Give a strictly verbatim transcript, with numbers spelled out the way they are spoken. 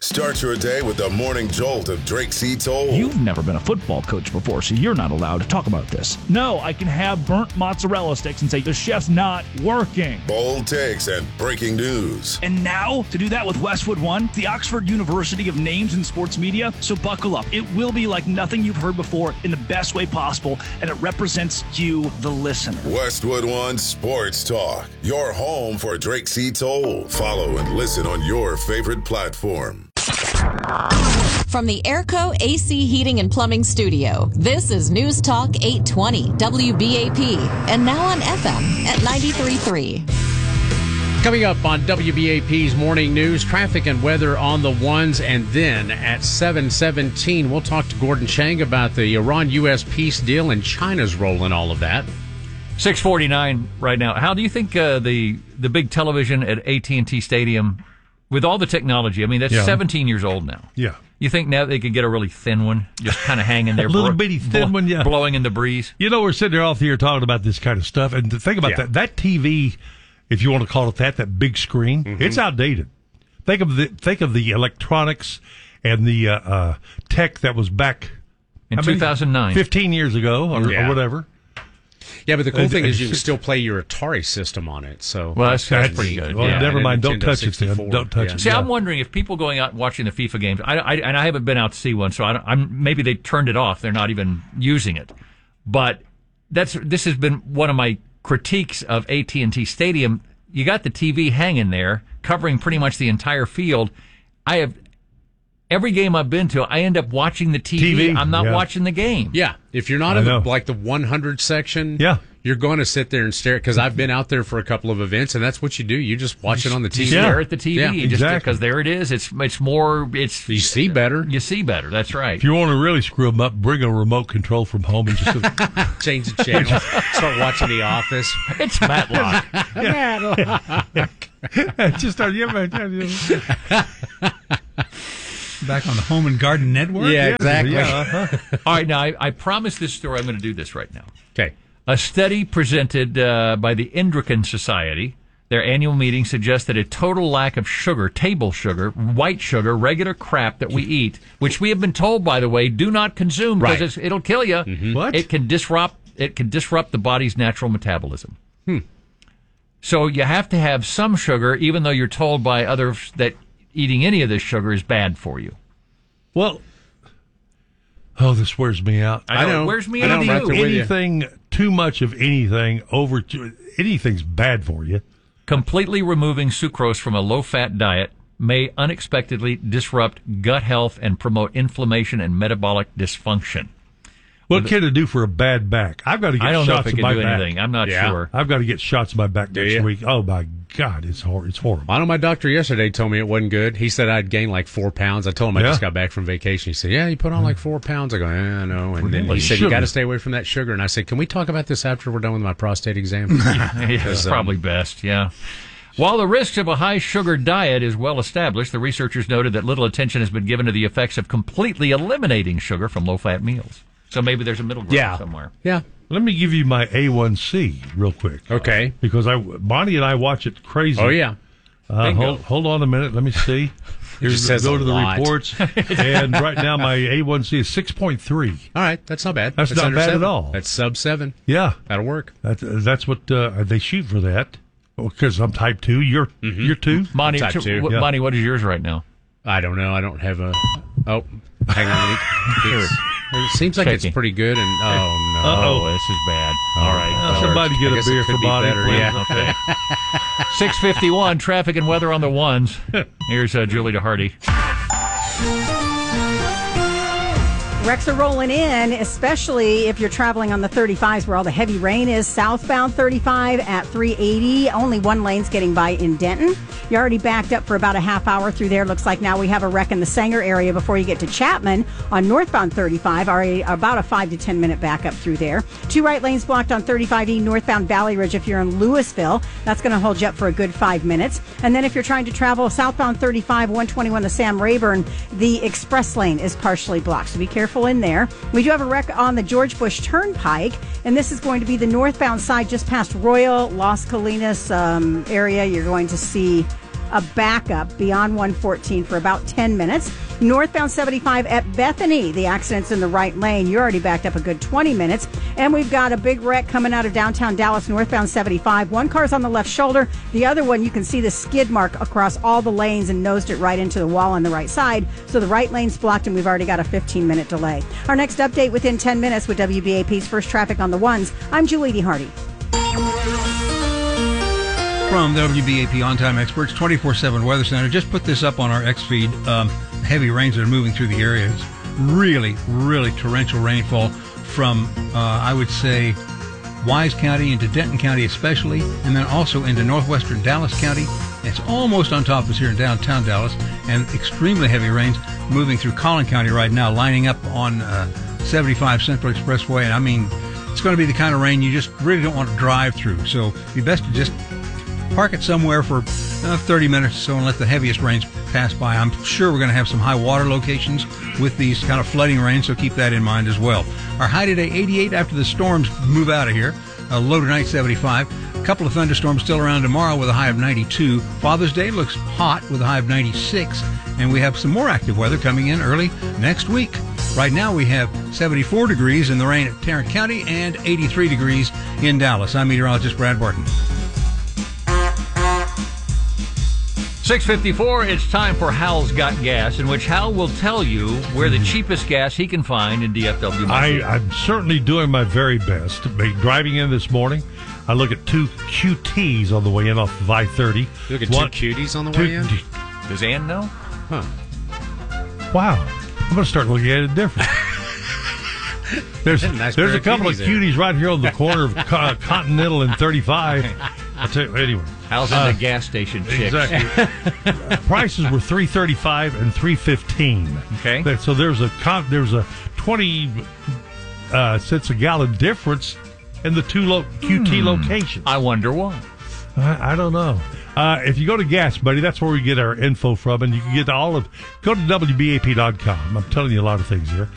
Start your day with the morning jolt of Drake C. Toll. You've never been a football coach before, so you're not allowed to talk about this. No, I can have burnt mozzarella sticks and say the chef's not working. Bold takes and breaking news. And now, to do that with Westwood One, the Oxford University of Names in Sports Media. So buckle up. It will be like nothing you've heard before in the best way possible, and it represents you, the listener. Westwood One Sports Talk, your home for Drake C. Toll. Follow and listen on your favorite platform. From the Airco A C Heating and Plumbing Studio, this is News Talk eight twenty W B A P, and now on F M at ninety-three point three. Coming up on W B A P's Morning News, traffic and weather on the ones, and then at seven seventeen, we'll talk to Gordon Chang about the Iran-U S peace deal and China's role in all of that. six forty-nine right now. How do you think uh, the the big television at A T and T Stadium, with all the technology, I mean, that's yeah. seventeen years old now. Yeah. You think now they could get a really thin one, just kind of hanging there? a little bro- bitty thin blo- one, yeah. Blowing in the breeze. You know, we're sitting there all here talking about this kind of stuff, and the thing about yeah. that, that T V, if you want to call it that, that big screen, mm-hmm. it's outdated. Think of the think of the electronics and the uh, uh, tech that was back in two thousand nine, fifteen years ago, or, yeah. or whatever. Yeah, but the cool uh, thing is you can still play your Atari system on it. So well, that's, that's pretty good. Well, yeah. never mind. Don't touch it. Then. Don't touch yeah. it. See, yeah. I'm wondering if people going out and watching the FIFA games, I, I, and I haven't been out to see one, so I don't, I'm maybe they turned it off. They're not even using it. But that's this has been one of my critiques of A T and T Stadium. You got the T V hanging there, covering pretty much the entire field. I have. Every game I've been to, I end up watching the T V. T V I'm not yeah. watching the game. Yeah, if you're not I in the, like the one hundred section, yeah. you're going to sit there and stare. Because I've been out there for a couple of events, and that's what you do. You just watch it on the T V. You stare at the T V, yeah, just exactly. because there it is. It's it's more. It's you see better. You see better. That's right. If you want to really screw them up, bring a remote control from home and just change the channel. Start watching The Office. It's Matlock. Matlock. Just start. Back on the Home and Garden Network? Yeah, exactly. Yeah, uh-huh. All right, now, I, I promise this story. I'm going to do this right now. Okay. A study presented uh, by the Endocrine Society, their annual meeting, suggests that a total lack of sugar, table sugar, white sugar, regular crap that we eat, which we have been told, by the way, do not consume because right. it'll kill you. Mm-hmm. What? It can disrupt, it can disrupt the body's natural metabolism. Hmm. So you have to have some sugar, even though you're told by others that eating any of this sugar is bad for you. Well, oh, this wears me out. I know. I know. It wears me I know, out right too. there with you. Anything, too much of anything, over to, anything's bad for you. Completely removing sucrose from a low-fat diet may unexpectedly disrupt gut health and promote inflammation and metabolic dysfunction. What can it do for a bad back? I've got to get I don't know if shots it in can my do back. anything. I'm not Yeah. sure. I've got to get shots in my back Do next you? week. Oh, my God, it's hor- it's horrible. I know my doctor yesterday told me it wasn't good. He said I'd gained like four pounds. I told him I Yeah. just got back from vacation. He said, yeah, you put on like four pounds. I go, yeah, I know. And then Well, he said, sugar. you got to stay away from that sugar. And I said, can we talk about this after we're done with my prostate exam? Yeah, it's um, probably best, yeah. While the risks of a high-sugar diet is well established, the researchers noted that little attention has been given to the effects of completely eliminating sugar from low-fat meals. So maybe there's a middle ground Yeah. somewhere. Yeah. Let me give you my A one C real quick. Okay. Because I, Bonnie and I watch it crazy. Oh, yeah. Uh, hold, hold on a minute. Let me see. Here's just says go a to the lot. reports. And right now my A one C is six point three. All right. That's not bad. That's not under bad at seven. all. That's sub seven. Yeah. That'll work. That, that's what uh, they shoot for that. Because I'm type two. You're Mm-hmm. you're two? Monty, Type t- two. w- Yeah. Monty, what is yours right now? I don't know. I don't have a. Oh, hang on. It's- It seems like Shaky. it's pretty good. And oh no. Oh, this is bad. All right. Uh, Well, somebody get I a guess it beer could for be Bonnie. better, please. yeah. Okay. six fifty-one, traffic and weather on the ones. Here's uh, Julie DeHardy. Wrecks are rolling in, especially if you're traveling on the thirty-fives where all the heavy rain is. Southbound thirty-five at three eighty. Only one lane's getting by in Denton. You're already backed up for about a half hour through there. Looks like now we have a wreck in the Sanger area before you get to Chapman on northbound thirty-five. Already about a five to ten minute backup through there. Two right lanes blocked on thirty-five E northbound Valley Ridge if you're in Louisville. That's going to hold you up for a good five minutes. And then if you're trying to travel southbound thirty-five, one twenty-one to Sam Rayburn, the express lane is partially blocked. So be careful in there. We do have a wreck on the George Bush Turnpike, and this is going to be the northbound side just past Royal, Las Colinas um, area. You're going to see a backup beyond one fourteen for about ten minutes. Northbound seventy-five at Bethany, the accident's in the right lane. You're already backed up a good twenty minutes. And we've got a big wreck coming out of downtown Dallas, northbound seventy-five. One car's on the left shoulder. The other one, you can see the skid mark across all the lanes and nosed it right into the wall on the right side. So the right lane's blocked, and we've already got a fifteen-minute delay. Our next update within ten minutes with W B A P's First Traffic on the Ones. I'm Julie D. Hardy. From the W B A P On-Time Experts twenty-four seven Weather Center. Just put this up on our X feed. Um, heavy rains that are moving through the area. It's really, really torrential rainfall from, uh, I would say, Wise County into Denton County especially, and then also into northwestern Dallas County. It's almost on top of us here in downtown Dallas, and extremely heavy rains moving through Collin County right now, lining up on uh, seventy-five Central Expressway. And I mean, it's going to be the kind of rain you just really don't want to drive through. So it'd be best to just park it somewhere for uh, thirty minutes or so and let the heaviest rains pass by. I'm sure we're going to have some high water locations with these kind of flooding rains, so keep that in mind as well. Our high today, eighty-eight after the storms move out of here. Uh, low tonight, seventy-five. A couple of thunderstorms still around tomorrow with a high of ninety-two. Father's Day looks hot with a high of ninety-six. And we have some more active weather coming in early next week. Right now we have seventy-four degrees in the rain at Tarrant County and eighty-three degrees in Dallas. I'm meteorologist Brad Barton. six fifty-four, it's time for Hal's Got Gas, in which Hal will tell you where the cheapest gas he can find in D F W. I, I'm certainly doing my very best. Driving in this morning, I look at two Q Ts on the way in off of I thirty. You look at One, two cuties on the two, way in? Does Ann know? Huh. Wow. I'm going to start looking at it different. There's, Nice there's pair a of couple cuties of there. cuties right here on the corner of Co- Continental and thirty-five. I'll tell you, anyway. Hal's in Uh, the gas station chicks. Exactly. Prices were three thirty-five and three fifteen. Okay. That- So there's a con- there's a twenty uh, cents a gallon difference in the two lo- Q T Hmm. locations. I wonder why. I, I don't know. Uh, if you go to Gas Buddy, that's where we get our info from, and you can get all of. Go to W B A P dot com. I'm telling you a lot of things here.